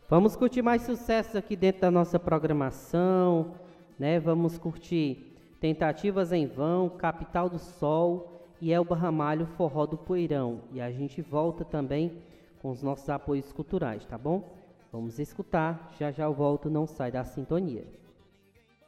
Vamos curtir mais sucessos aqui dentro da nossa programação, né? Vamos curtir Tentativas em Vão, Capital do Sol e Elba Ramalho, Forró do Poeirão. E a gente volta também com os nossos apoios culturais, tá bom? Vamos escutar, já já eu volto, não sai da sintonia.